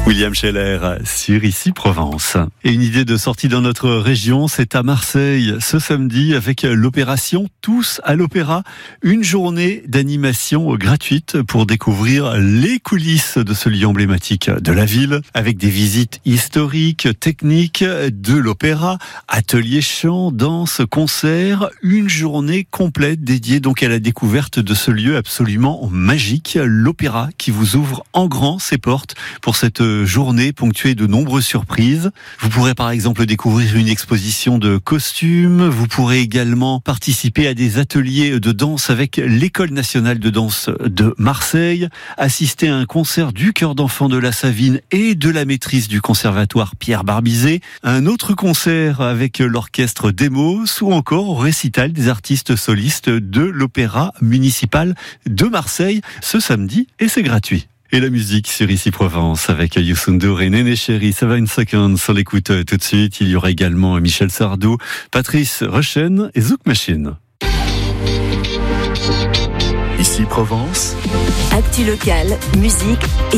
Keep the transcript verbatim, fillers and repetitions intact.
William Scheller sur Ici Provence. Et une idée de sortie dans notre région, c'est à Marseille ce samedi avec l'opération Tous à l'Opéra. Une journée d'animation gratuite pour découvrir les coulisses de ce lieu emblématique de la ville, avec des visites historiques, techniques de l'opéra, ateliers chant, danse, concerts, une journée complète dédiée donc à la découverte de ce lieu absolument magique, l'opéra qui vous ouvre en grand ses portes pour cette journée ponctuée de nombreuses surprises. Vous pourrez par exemple découvrir une exposition de costumes, vous pourrez également participer à des ateliers de danse avec l'École nationale de danse de Marseille, assister à un concert du chœur d'enfants de la Savine et de la maîtrise du conservatoire Pierre Barbizet, un autre concert avec l'orchestre Demos ou encore au récital des artistes solistes de l'Opéra municipal de Marseille ce samedi, et c'est gratuit. Et la musique sur Ici Provence avec Youssou N'Dour et Néné Chéri, Seven Seconds, on l'écoute tout de suite. Il y aura également Michel Sardou, Patrice Rochen et Zouk Machine. Ici Provence. Actu local, musique et